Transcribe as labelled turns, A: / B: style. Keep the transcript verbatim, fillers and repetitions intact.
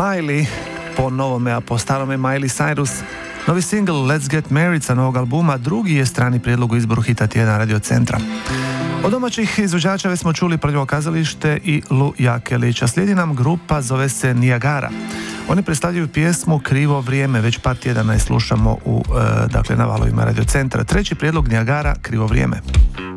A: Miley po novome, a po starome Miley Cyrus. Novi single Let's Get Married sa novog albuma drugi je strani prijedlog u izboru hita tjedna Radio Centra. Od domaćih izvođača već smo čuli Prljavo kazalište i Lu Jakelić, a slijedi nam grupa, zove se Niagara. Oni predstavljaju pjesmu Krivo vrijeme, već par tjedana je slušamo u, e, dakle, na valovima Radio Centra. Treći prijedlog Niagara, Krivo vrijeme.